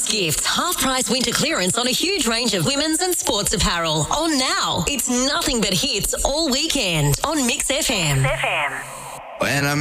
Gifts half-price winter clearance on a huge range of women's and sports apparel. On now. It's nothing but hits all weekend on Mix FM. When I